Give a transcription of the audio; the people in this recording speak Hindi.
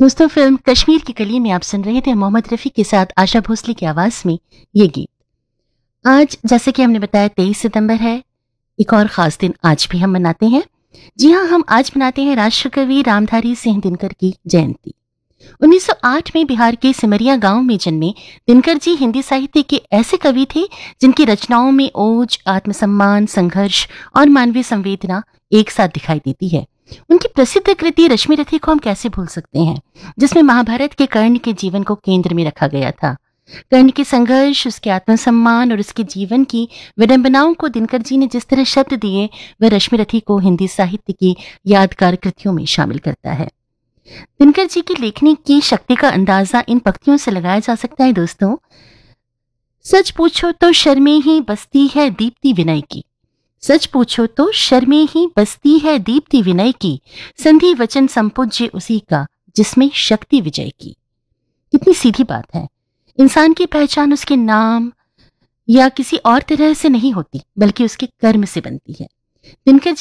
दोस्तों, फिल्म कश्मीर की कली में आप सुन रहे थे मोहम्मद रफ़ी के साथ आशा भोसले की आवाज में ये गीत। आज जैसे कि हमने बताया 23 सितंबर है, एक और खास दिन आज भी हम मनाते हैं। जी हाँ, हम आज मनाते हैं राष्ट्रकवि रामधारी सिंह दिनकर की जयंती। 1908 में बिहार के सिमरिया गांव में जन्मे दिनकर जी हिंदी साहित्य के ऐसे कवि थे जिनकी रचनाओं में ओज, आत्मसम्मान, संघर्ष और मानवीय संवेदना एक साथ दिखाई देती है। उनकी प्रसिद्ध कृति रश्मि रथी को हम कैसे भूल सकते हैं, जिसमें महाभारत के कर्ण के जीवन को केंद्र में रखा गया था। कर्ण के संघर्ष, उसके आत्मसम्मान और उसके जीवन की विडंबनाओं को दिनकर जी ने जिस तरह शब्द दिए, वह रश्मि रथी को हिंदी साहित्य की यादगार कृतियों में शामिल करता है। दिनकर जी की लेखनी की शक्ति का अंदाजा इन पंक्तियों से लगाया जा सकता है। दोस्तों, सच पूछो तो शर्मे ही बसती है दीप्ति विनय की, सच पूछो तो शर्मे ही बसती है दीप्ति विनय की, संधि वचन संपूज्य उसी का जिसमें शक्ति विजय की। कितनी सीधी बात है। इंसान की पहचान उसके नाम या किसी और तरह से नहीं होती, बल्कि उसके कर्म से बनती है। दिनकर